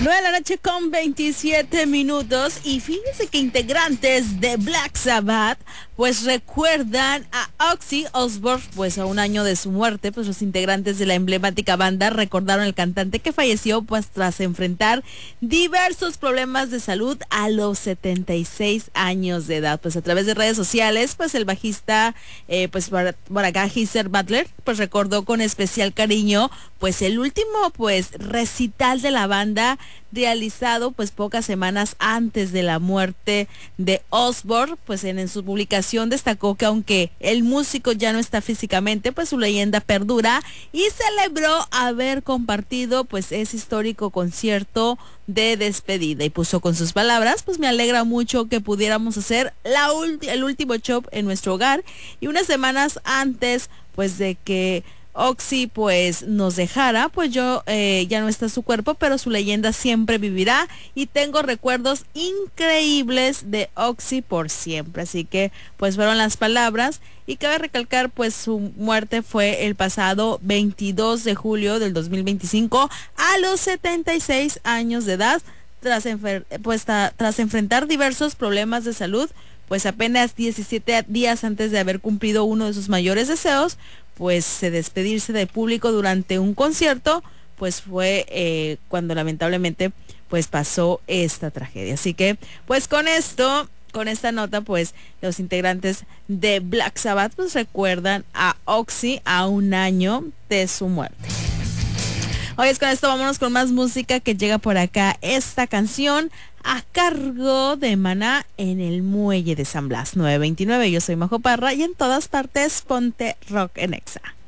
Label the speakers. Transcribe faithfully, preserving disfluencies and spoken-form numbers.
Speaker 1: nueve de la noche con veintisiete minutos y fíjense que integrantes de Black Sabbath pues recuerdan a Ozzy Osbourne, pues a un año de su muerte, pues los integrantes de la emblemática banda recordaron al cantante que falleció pues tras enfrentar diversos problemas de salud a los setenta y seis años de edad. Pues a través de redes sociales, pues el bajista eh, pues por, por acá Geezer Butler pues recordó con especial cariño pues el último pues recital de la banda realizado pues pocas semanas antes de la muerte de Osbourne. Pues en, en su publicación destacó que aunque el músico ya no está físicamente, pues su leyenda perdura y celebró haber compartido pues ese histórico concierto de despedida y puso con sus palabras: pues me alegra mucho que pudiéramos hacer la ulti- el último show en nuestro hogar y unas semanas antes pues de que Ozzy pues nos dejara, pues yo eh, ya no está su cuerpo, pero su leyenda siempre vivirá y tengo recuerdos increíbles de Ozzy por siempre. Así que pues fueron las palabras y cabe recalcar pues su muerte fue el pasado veintidós de julio del dos mil veinticinco a los setenta y seis años de edad tras, enfer- pues, ta- tras enfrentar diversos problemas de salud. Pues apenas diecisiete días antes de haber cumplido uno de sus mayores deseos, pues de despedirse del público durante un concierto, pues fue eh, cuando lamentablemente pues pasó esta tragedia. Así que pues con esto, con esta nota, pues los integrantes de Black Sabbath pues recuerdan a Ozzy a un año de su muerte. Hoy es con esto, vámonos con más música que llega por acá. Esta canción a cargo de Maná, En el Muelle de San Blas. nueve veintinueve, yo soy Majo Parra y en todas partes ponte rock en Exa.